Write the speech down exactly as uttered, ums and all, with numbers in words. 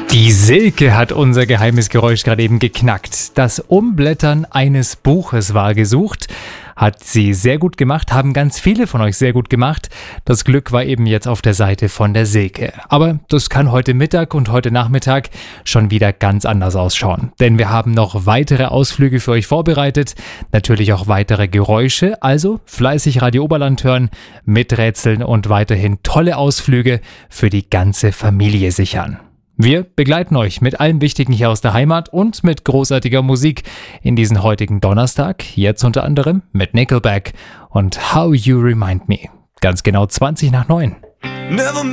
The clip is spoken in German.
Die Silke hat unser geheimes Geräusch gerade eben geknackt. Das Umblättern eines Buches war gesucht. Hat sie sehr gut gemacht, haben ganz viele von euch sehr gut gemacht. Das Glück war eben jetzt auf der Seite von der Silke. Aber das kann heute Mittag und heute Nachmittag schon wieder ganz anders ausschauen. Denn wir haben noch weitere Ausflüge für euch vorbereitet. Natürlich auch weitere Geräusche. Also fleißig Radio Oberland hören, miträtseln und weiterhin tolle Ausflüge für die ganze Familie sichern. Wir begleiten euch mit allem Wichtigen hier aus der Heimat und mit großartiger Musik in diesen heutigen Donnerstag, jetzt unter anderem mit Nickelback und How You Remind Me. Ganz genau zwanzig nach neun.